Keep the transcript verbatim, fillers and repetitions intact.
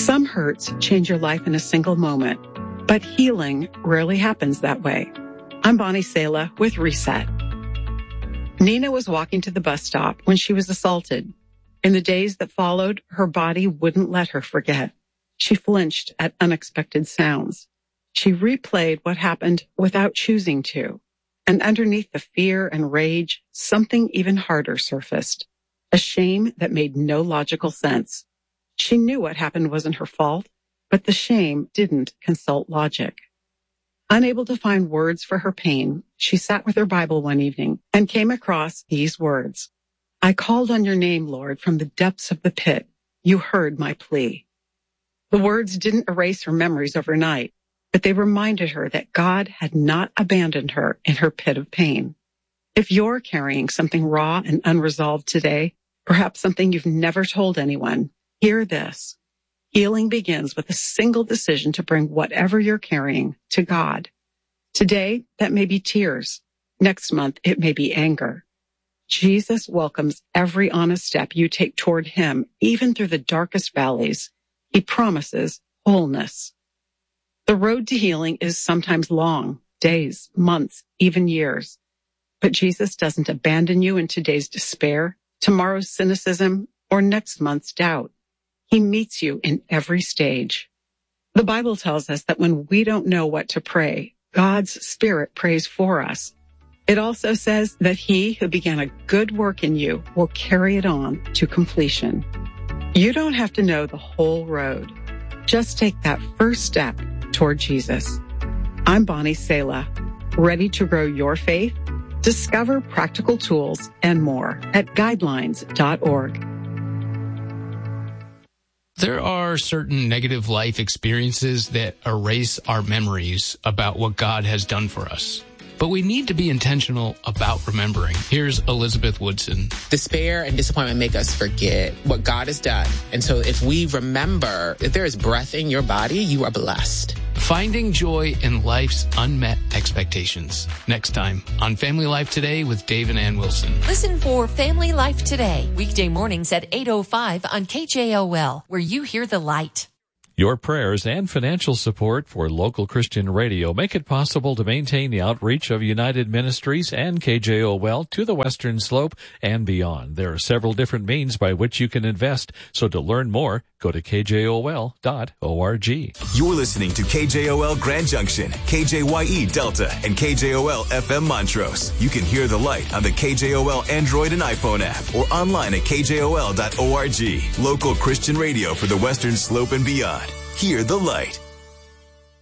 Some hurts change your life in a single moment, but healing rarely happens that way. I'm Bonnie Sala with Reset. Nina was walking to the bus stop when she was assaulted. In the days that followed, her body wouldn't let her forget. She flinched at unexpected sounds. She replayed what happened without choosing to. And underneath the fear and rage, something even harder surfaced. A shame that made no logical sense. She knew what happened wasn't her fault, but the shame didn't consult logic. Unable to find words for her pain, she sat with her Bible one evening and came across these words. I called on your name, Lord, from the depths of the pit. You heard my plea. The words didn't erase her memories overnight, but they reminded her that God had not abandoned her in her pit of pain. If you're carrying something raw and unresolved today, perhaps something you've never told anyone, hear this. Healing begins with a single decision to bring whatever you're carrying to God. Today, that may be tears. Next month, it may be anger. Jesus welcomes every honest step you take toward him, even through the darkest valleys. He promises wholeness. The road to healing is sometimes long, days, months, even years. But Jesus doesn't abandon you in today's despair, tomorrow's cynicism, or next month's doubt. He meets you in every stage. The Bible tells us that when we don't know what to pray, God's Spirit prays for us. It also says that he who began a good work in you will carry it on to completion. You don't have to know the whole road. Just take that first step toward Jesus. I'm Bonnie Sala, ready to grow your faith? Discover practical tools and more at guidelines dot org. There are certain negative life experiences that erase our memories about what God has done for us. But we need to be intentional about remembering. Here's Elizabeth Woodson. Despair and disappointment make us forget what God has done. And so if we remember, if there is breath in your body, you are blessed. Finding joy in life's unmet expectations. Next time on Family Life Today with Dave and Ann Wilson. Listen for Family Life Today, weekday mornings at eight oh five on K J O L, where you hear the light. Your prayers and financial support for local Christian radio make it possible to maintain the outreach of United Ministries and K J O L to the Western Slope and beyond. There are several different means by which you can invest, so to learn more, go to K J O L dot org. You're listening to K J O L Grand Junction, K J Y E Delta, and K J O L F M Montrose. You can hear the light on the K J O L Android and iPhone app or online at K J O L dot org. Local Christian radio for the Western Slope and beyond. Hear the light.